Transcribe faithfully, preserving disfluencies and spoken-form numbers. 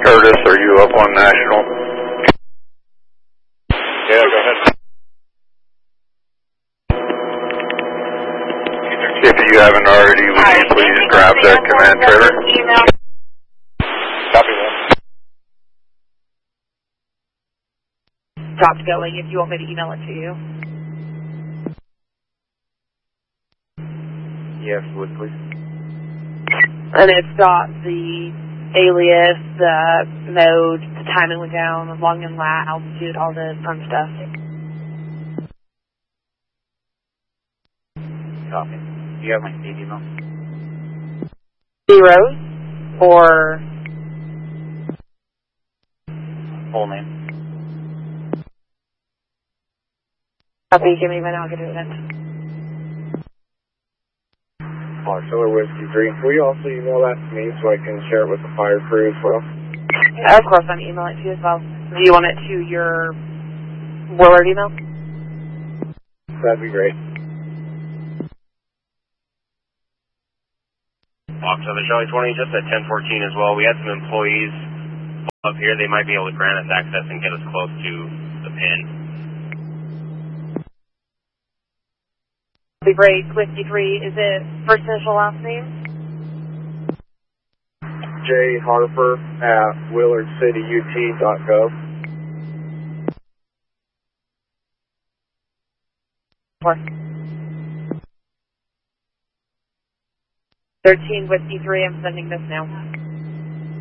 Curtis, are you up on National? Yeah, go ahead. If you haven't already, would you please grab that command trailer? Copy that. Stopped going if you want me to email it to you. Yes, would please. And it's got the alias, the mode, the time it went down, the long and lat, altitude, all the fun stuff. Copy. Do you have my Steve email? Zeros or Full name. copy, give me a minute, I'll get it in. Marcella Whiskey three. Will you also email that to me so I can share it with the fire crew as well? Yeah, of course, I'm emailing it to you as well. Do you want it to your Willard email? That'd be great. Off to the Charlie twenty, just at ten fourteen as well. We had some employees up here. They might be able to grant us access and get us close to the pin. Be great. Whiskey three, is it first initial last name? J Harper at Willard City U T dot gov. Four. thirteen Whiskey three, I'm sending this now.